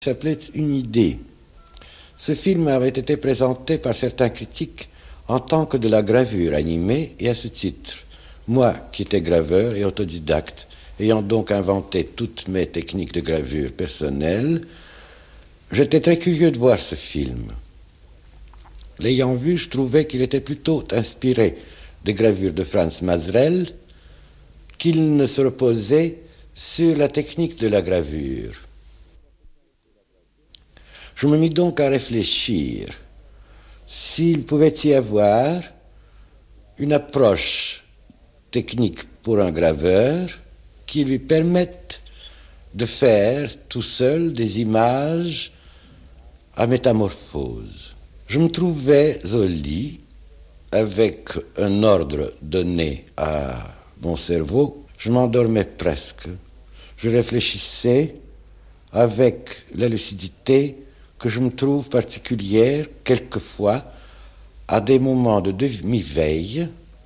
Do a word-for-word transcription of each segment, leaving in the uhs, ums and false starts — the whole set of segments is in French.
s'appelait Une idée. Ce film avait été présenté par certains critiques en tant que de la gravure animée et à ce titre. Moi, qui étais graveur et autodidacte, ayant donc inventé toutes mes techniques de gravure personnelles, j'étais très curieux de voir ce film. L'ayant vu, je trouvais qu'il était plutôt inspiré des gravures de Franz Masereel qu'il ne se reposait sur la technique de la gravure. Je me mis donc à réfléchir s'il pouvait y avoir une approche technique pour un graveur qui lui permette de faire tout seul des images à métamorphose. Je me trouvais au lit avec un ordre donné à mon cerveau. Je m'endormais presque. Je réfléchissais avec la lucidité que je me trouve particulière quelquefois à des moments de demi-veille,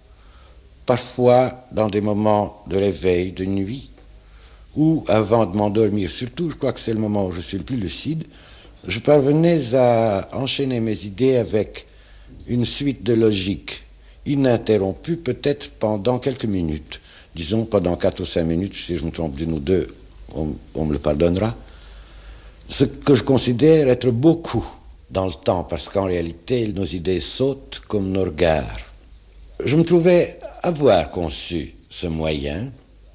parfois dans des moments de réveil de nuit, ou avant de m'endormir, surtout, je crois que c'est le moment où je suis le plus lucide, je parvenais à enchaîner mes idées avec une suite de logique ininterrompue, peut-être pendant quelques minutes, disons pendant quatre ou cinq minutes, si je me trompe d'une ou deux, on, on me le pardonnera, ce que je considère être beaucoup dans le temps, parce qu'en réalité, nos idées sautent comme nos regards. Je me trouvais avoir conçu ce moyen,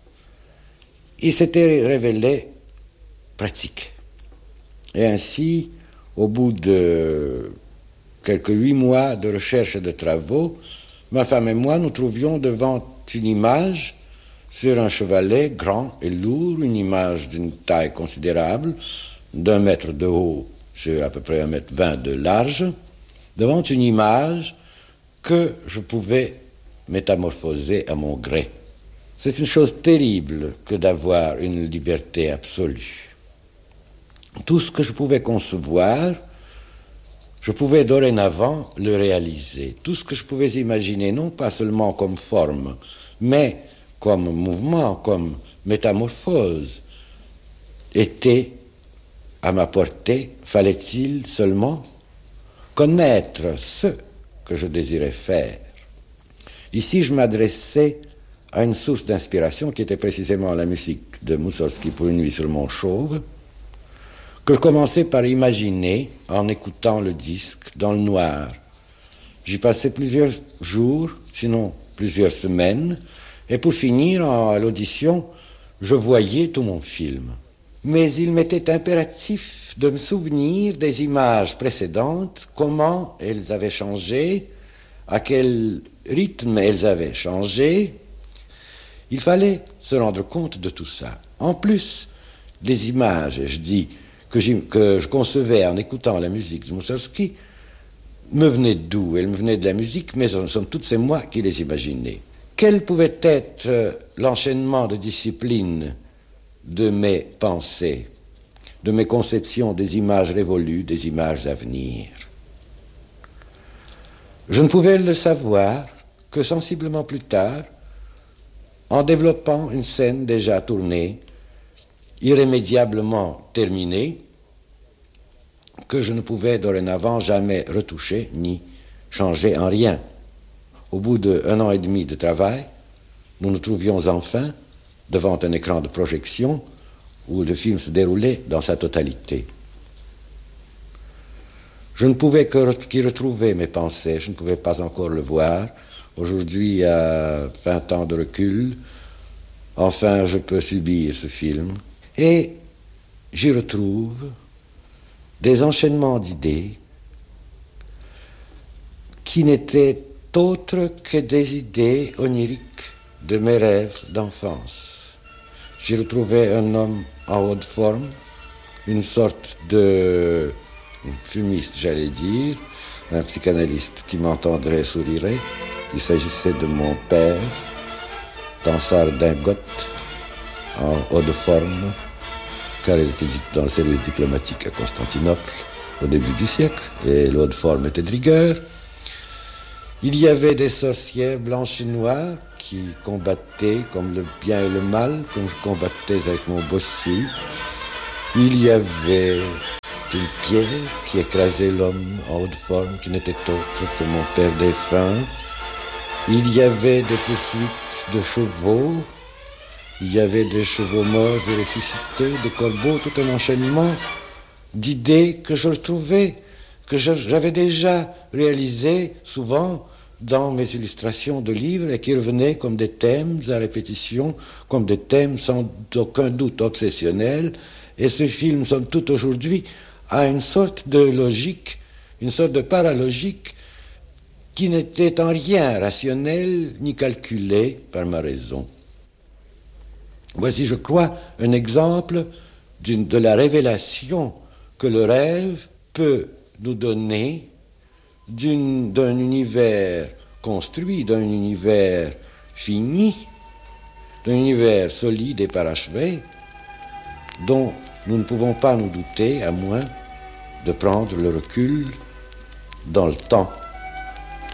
il s'était révélé pratique. Et ainsi, au bout de quelques huit mois de recherche et de travaux, ma femme et moi nous trouvions devant une image sur un chevalet grand et lourd, une image d'une taille considérable, d'un mètre de haut sur à peu près un mètre vingt de large, devant une image que je pouvais métamorphoser à mon gré. C'est une chose terrible que d'avoir une liberté absolue. Tout ce que je pouvais concevoir, je pouvais dorénavant le réaliser. Tout ce que je pouvais imaginer, non pas seulement comme forme, mais comme mouvement, comme métamorphose, était à ma portée. Fallait-il seulement connaître ce que je désirais faire. Ici, je m'adressais à une source d'inspiration qui était précisément la musique de Moussorgsky pour Une nuit sur le mont Chauve, que je commençais par imaginer en écoutant le disque dans le noir. J'y passais plusieurs jours, sinon plusieurs semaines, et pour finir, en, à l'audition, je voyais tout mon film. Mais il m'était impératif de me souvenir des images précédentes, comment elles avaient changé, à quel rythme elles avaient changé. Il fallait se rendre compte de tout ça. En plus, les images, et je dis que, que je concevais en écoutant la musique de Moussorgsky, me venaient d'où? Elles me venaient de la musique, mais ce sont toutes ces moi qui les imaginais. Quel pouvait être l'enchaînement de disciplines de mes pensées, de mes conceptions des images révolues, des images à venir? Je ne pouvais le savoir que sensiblement plus tard, en développant une scène déjà tournée, irrémédiablement terminée, que je ne pouvais dorénavant jamais retoucher ni changer en rien. Au bout d'un an et demi de travail, nous nous trouvions enfin devant un écran de projection où le film se déroulait dans sa totalité. Je ne pouvais que qu'y retrouver mes pensées, je ne pouvais pas encore le voir. Aujourd'hui, à vingt ans de recul, enfin je peux subir ce film. Et j'y retrouve des enchaînements d'idées qui n'étaient autres que des idées oniriques de mes rêves d'enfance. J'y retrouvais un homme en haute forme, une sorte de fumiste, j'allais dire, un psychanalyste qui m'entendrait sourirait. Il s'agissait de mon père, danseur d'ingote, en haute forme, car il était dans le service diplomatique à Constantinople au début du siècle, et la haute forme était de rigueur. Il y avait des sorcières blanches et noires qui combattaient comme le bien et le mal, comme je combattais avec mon bossu. Il y avait une pierre qui écrasait l'homme en haute forme, qui n'était autre que mon père défunt. Il y avait des poursuites de chevaux, il y avait des chevaux morts et ressuscités, des corbeaux, tout un enchaînement d'idées que je retrouvais, que j'avais déjà réalisées souvent dans mes illustrations de livres et qui revenaient comme des thèmes à répétition, comme des thèmes sans aucun doute obsessionnels. Et ce film, somme toute aujourd'hui, a une sorte de logique, une sorte de paralogique qui n'était en rien rationnel ni calculé par ma raison. Voici, je crois, un exemple d'une, de la révélation que le rêve peut nous donner d'une, d'un univers construit, d'un univers fini, d'un univers solide et parachevé, dont nous ne pouvons pas nous douter, à moins de prendre le recul dans le temps.